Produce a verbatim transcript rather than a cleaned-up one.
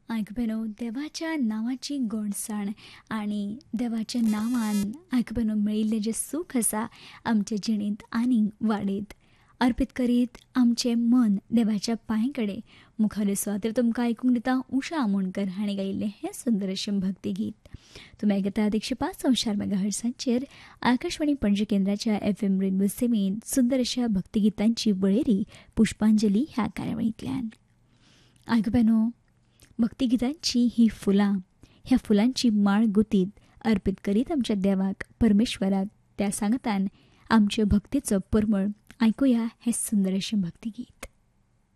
आयकपेनो देवाच्या नांवाची गोडसाण आनी देवाच्या नांवान आयकपेनो मेळिल्लें जें सूख आसा आमच्या जिणेंत आनीक वाडयत अर्पीत करीत आमचें मन देवाच्या पांय कडेन मुखार तर तुमकां आयकूंक दिता उशा आमोणकर हाणें गायिल्लें हें सुंदर अशें भक्ती गीत. तुमी आयकतात एकशे पांच संवशार मेगाहर्सांचेर आकाशवाणी पणजी केंद्राच्या एफ एम रेनबो सेवेन सुंदर अशा भक्तिगितांची वळेरी पुष्पांजली ह्या कार्यावळींतल्यान. आयकपेनो भक्तिगितांची ही फुलां ह्या फुलांची माळ गुतीत अर्पीत करीत आमच्या देवाक परमेश्वराक त्या सांगतान आमचे भक्तीचो परमळ आयकुया हें सुंदर अशें भक्तिगीत.